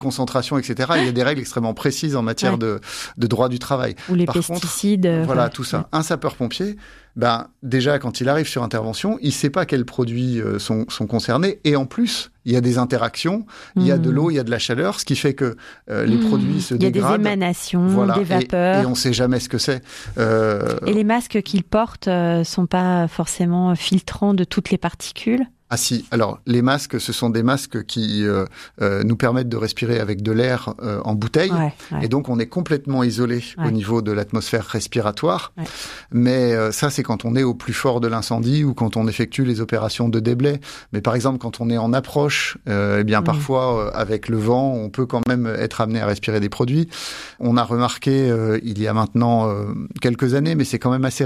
concentration, etc. Il y a des règles extrêmement précises en matière de droit du travail. Ou les Par pesticides. Contre, voilà, tout ça. Un sapeur-pompier, déjà, quand il arrive sur intervention, il ne sait pas quels produits sont concernés. Et en plus, il y a des interactions, il y a de l'eau, il y a de la chaleur, ce qui fait que les produits se dégradent. Il y a des émanations, des vapeurs. Et on ne sait jamais ce que c'est. Et les masques qu'ils portent ne sont pas forcément filtrants de toutes les particules ? Ah si, alors les masques, ce sont des masques qui nous permettent de respirer avec de l'air en bouteille. Et donc on est complètement isolé au niveau de l'atmosphère respiratoire. Mais ça, c'est quand on est au plus fort de l'incendie ou quand on effectue les opérations de déblai. Mais par exemple, quand on est en approche, parfois, avec le vent, on peut quand même être amené à respirer des produits. On a remarqué, il y a maintenant quelques années, mais c'est quand même assez